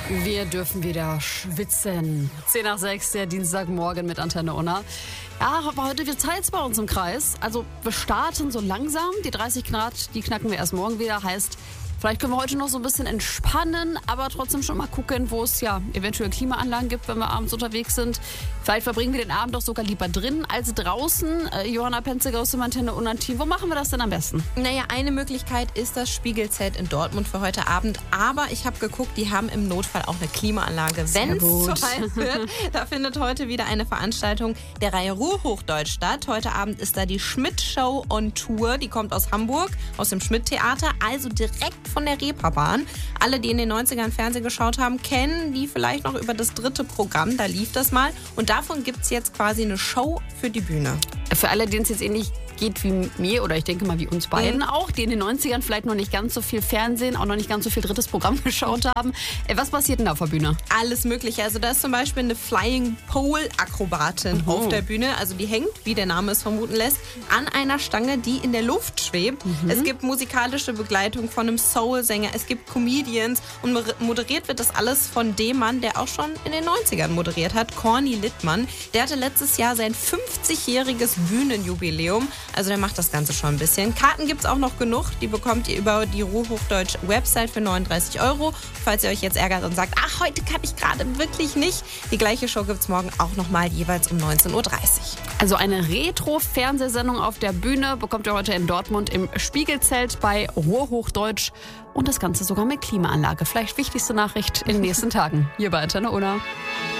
Wir dürfen wieder schwitzen. 10 nach 6, der Dienstagmorgen mit Antenne Unna. Ja, aber heute wird es heiß bei uns im Kreis. Also wir starten so langsam. Die 30 Grad, die knacken wir erst morgen wieder. Heißt, vielleicht können wir heute noch so ein bisschen entspannen, aber trotzdem schon mal gucken, wo es ja eventuell Klimaanlagen gibt, wenn wir abends unterwegs sind. Vielleicht verbringen wir den Abend doch sogar lieber drin als draußen. Johanna Penziger aus dem Antenne Unna-Team, wo machen wir das denn am besten? Naja, eine Möglichkeit ist das Spiegelzelt in Dortmund für heute Abend. Aber ich habe geguckt, die haben im Notfall auch eine Klimaanlage. Wenn es zu heiß wird, da findet heute wieder eine Veranstaltung der Reihe Ruhrhochdeutsch statt. Heute Abend ist da die Schmidt-Show on Tour. Die kommt aus Hamburg, aus dem Schmidt-Theater, also direkt von der Reeperbahn. Alle, die in den 90ern Fernsehen geschaut haben, kennen die vielleicht noch über das 3. Programm. Da lief das mal. Und davon gibt es jetzt quasi eine Show für die Bühne. Für alle, denen es jetzt ähnlich geht wie mir oder ich denke mal wie uns beiden auch, die in den 90ern vielleicht noch nicht ganz so viel Fernsehen, auch noch nicht ganz so viel 3. Programm geschaut haben. Was passiert denn da auf der Bühne? Alles Mögliche. Also da ist zum Beispiel eine Flying Pole Akrobatin auf der Bühne. Also die hängt, wie der Name es vermuten lässt, an einer Stange, die in der Luft schwebt. Es gibt musikalische Begleitung von einem Soul-Sänger. Es gibt Comedians und moderiert wird das alles von dem Mann, der auch schon in den 90ern moderiert hat, Corny Littmann. Der hatte letztes Jahr sein 50-jähriges Bühnenjubiläum. Also der macht das Ganze schon ein bisschen. Karten gibt es auch noch genug. Die bekommt ihr über die Ruhrhochdeutsch-Website für 39 €. Falls ihr euch jetzt ärgert und sagt, ach, heute kann ich gerade wirklich nicht. Die gleiche Show gibt es morgen auch nochmal jeweils um 19:30 Uhr. Also eine Retro-Fernsehsendung auf der Bühne bekommt ihr heute in Dortmund im Spiegelzelt bei Ruhrhochdeutsch. Und das Ganze sogar mit Klimaanlage. Vielleicht wichtigste Nachricht in den nächsten Tagen hier bei Antenne Unna.